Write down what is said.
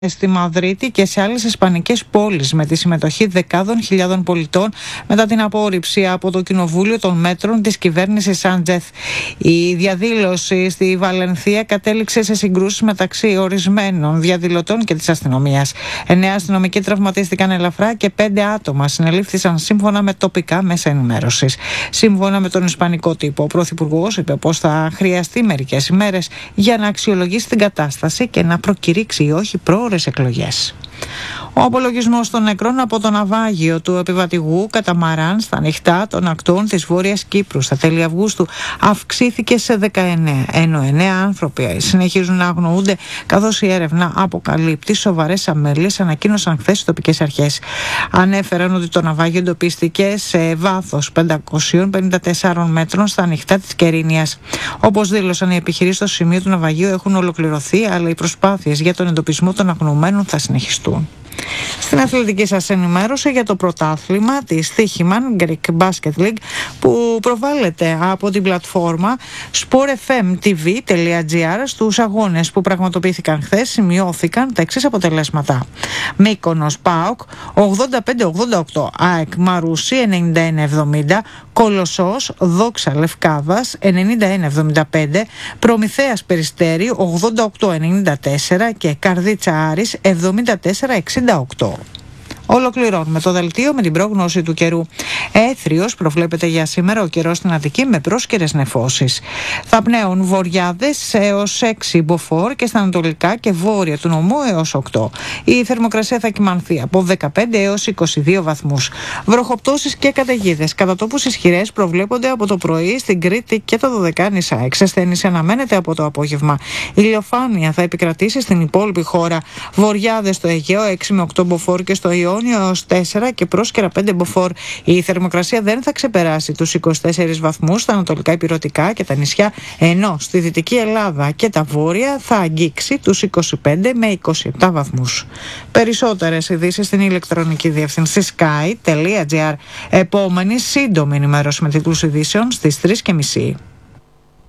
στη Μαδρίτη και σε άλλες ισπανικές πόλεις με τη συμμετοχή δεκάδων χιλιάδων πολιτών μετά την απόρριψη από το Κοινοβούλιο των μέτρων της κυβέρνησης Σάντζεθ. Η διαδήλωση στη Βαλενθία κατέληξε σε συγκρούσεις μεταξύ ορισμένων διαδηλωτών και της αστυνομίας. 9 αστυνομικοί τραυματίστηκαν ελαφρά και 5 άτομα συνελήφθησαν σύμφωνα με τοπικά μέσα ενημέρωσης. Σύμφωνα με τον ισπανικό τύπο, ο Πρωθυπουργός είπε πως θα χρειαστεί μερικές ημέρες για να αξιολογήσει την κατάσταση και να προκηρύξει ή όχι πρόορες εκλογές. Ο απολογισμός των νεκρών από το ναυάγιο του επιβατηγού Καταμαράν στα ανοιχτά των ακτών της Βόρειας Κύπρου στα τέλη Αυγούστου αυξήθηκε σε 19, ενώ 9 άνθρωποι συνεχίζουν να αγνοούνται, καθώς η έρευνα αποκαλύπτει σοβαρές αμέλειες, ανακοίνωσαν χθες οι τοπικές αρχές. Ανέφεραν ότι το ναυάγιο εντοπίστηκε σε βάθος 554 μέτρων στα ανοιχτά της Κερίνιας. Όπως δήλωσαν οι επιχειρήσεις στο σημείο του ναυαγίου έχουν ολοκληρωθεί, αλλά οι προσπάθειες για τον εντοπισμό των αγνοωμένων θα συνεχιστούν. Στην αθλητική σας ενημέρωση για το πρωτάθλημα της Τύχημαν Greek Basket League που προβάλλεται από την πλατφόρμα sportfmtv.gr. Στους αγώνες που πραγματοποιήθηκαν χθες σημειώθηκαν τα εξής αποτελέσματα: Μύκονος ΠΑΟΚ 85-88, ΑΕΚ Μαρούσι 91-70, Κολοσσός Δόξα Λευκάδας 91-75, Προμηθέας Περιστέρι 88-94 και Καρδίτσα Άρης 74-68. Ολοκληρώνουμε το δελτίο με την πρόγνωση του καιρού. Έθριος προβλέπεται για σήμερα ο καιρός στην Αττική με πρόσκαιρες νεφώσεις. Θα πνέουν βοριάδες έως 6 μποφόρ και στα ανατολικά και βόρεια του νομού έως 8. Η θερμοκρασία θα κυμανθεί από 15 έως 22 βαθμούς. Βροχοπτώσεις και καταιγίδες κατά τόπους ισχυρές προβλέπονται από το πρωί στην Κρήτη και τα Δωδεκάνησα. Εξασθένηση αναμένεται από το απόγευμα. Η ηλιοφάνεια θα επικρατήσει στην υπόλοιπη χώρα. Βοριάδες στο Αιγαίο 6 με 8 μποφόρ και στο Ιόνιο έως 4 και πρόσκαιρα 5 μποφόρ. Η θερμοκρασία δεν θα ξεπεράσει τους 24 βαθμούς στα ανατολικά ηπειρωτικά και τα νησιά, ενώ στη Δυτική Ελλάδα και τα βόρεια θα αγγίξει τους 25 με 27 βαθμούς. Περισσότερες ειδήσεις στην ηλεκτρονική διεύθυνση sky.gr. Επόμενη σύντομη ενημέρωση με τίτλους ειδήσεων στις 3:30.